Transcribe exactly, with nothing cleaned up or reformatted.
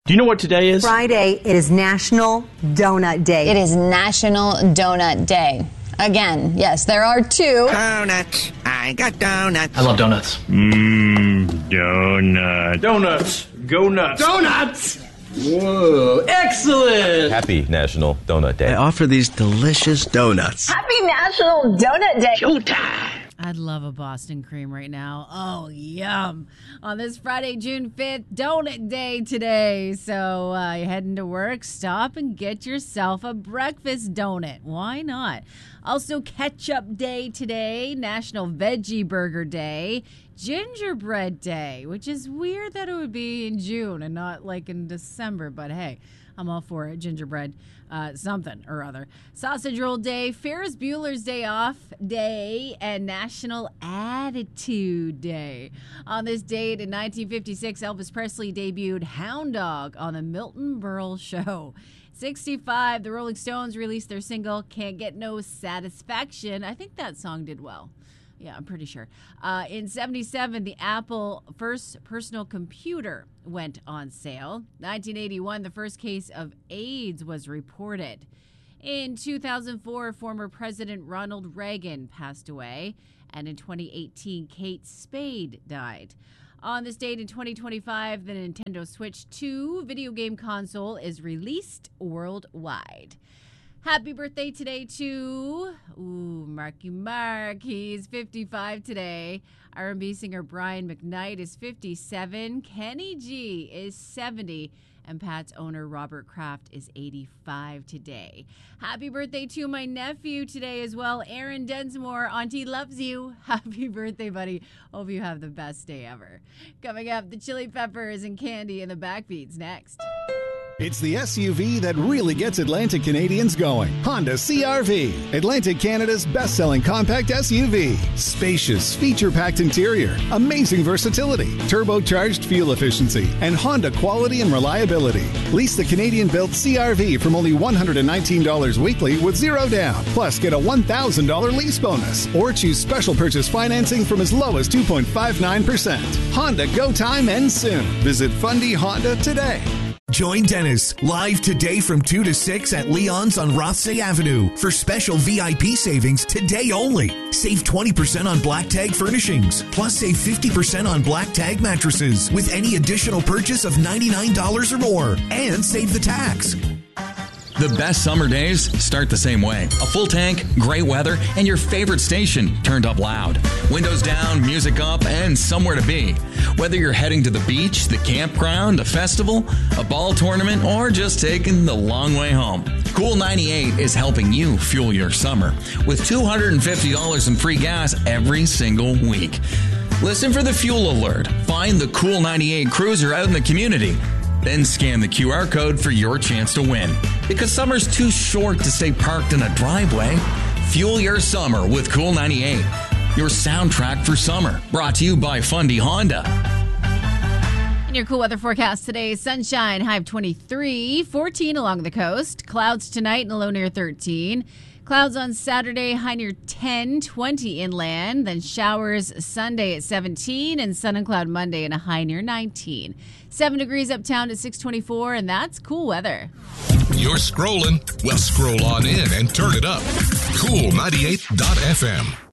Do you know what today is? Friday, it is National Donut Day. It is National Donut Day. Again, yes, there are two. Donuts. I got donuts. I love donuts. Mmm, donuts. Donuts. Go nuts. Donuts! Whoa, excellent! Happy National Donut Day. I offer these delicious donuts. Happy National Donut Day. Showtime. I'd love a Boston cream right now. Oh, yum. On this Friday, June fifth, Donut Day today. So uh, you're heading to work, stop and get yourself a breakfast donut. Why not? Also, Ketchup Day today, National Veggie Burger Day, Gingerbread Day, which is weird that it would be in June and not like in December. But hey, I'm all for it. Gingerbread, uh, something or other. Sausage Roll Day, Ferris Bueller's Day Off Day, and National Attitude Day. On this date in nineteen fifty-six, Elvis Presley debuted Hound Dog on the Milton Berle Show. sixty-five, the Rolling Stones released their single, Can't Get No Satisfaction. I think that song did well. Yeah, I'm pretty sure. Uh, in seventy-seven, the Apple first personal computer went on sale. nineteen eighty-one, the first case of AIDS was reported. In two thousand four, former President Ronald Reagan passed away. And in twenty eighteen, Kate Spade died. On this date in twenty twenty-five, the Nintendo Switch two video game console is released worldwide. Happy birthday today to, ooh, Marky Mark. He's fifty-five today. R and B singer Brian McKnight is fifty-seven. Kenny G is seventy. And Pat's owner Robert Kraft is eighty-five today. Happy birthday to my nephew today as well, Aaron Densmore. Auntie loves you. Happy birthday, buddy. Hope you have the best day ever. Coming up, the Chili Peppers and Candy and the Backbeats next. It's the S U V that really gets Atlantic Canadians going. Honda C R V, Atlantic Canada's best-selling compact S U V. Spacious, feature-packed interior, amazing versatility, turbocharged fuel efficiency, and Honda quality and reliability. Lease the Canadian-built C R V from only one hundred nineteen dollars weekly with zero down. Plus, get a one thousand dollars lease bonus. Or choose special purchase financing from as low as two point five nine percent. Honda Go Time ends soon. Visit Fundy Honda today. Join Dennis live today from two to six at Leon's on Rothsay Avenue for special V I P savings today only. Save twenty percent on Black Tag furnishings, plus save fifty percent on Black Tag mattresses with any additional purchase of ninety-nine dollars or more, and save the tax. The best summer days start the same way. A full tank, great weather, and your favorite station turned up loud. Windows down, music up, and somewhere to be. Whether you're heading to the beach, the campground, a festival, a ball tournament, or just taking the long way home, Cool ninety-eight is helping you fuel your summer with two hundred fifty dollars in free gas every single week. Listen for the fuel alert. Find the Cool ninety-eight cruiser out in the community. Then scan the Q R code for your chance to win. Because summer's too short to stay parked in a driveway. Fuel your summer with Cool ninety-eight. Your soundtrack for summer. Brought to you by Fundy Honda. In your cool weather forecast today, sunshine, high of twenty-three, fourteen along the coast. Clouds tonight and a low near thirteen. Clouds on Saturday, high near ten, twenty inland. Then showers Sunday at seventeen, and sun and cloud Monday and a high near nineteen. seven degrees uptown at six twenty-four, and that's cool weather. You're scrolling? Well, scroll on in and turn it up. Cool ninety-eight dot f m.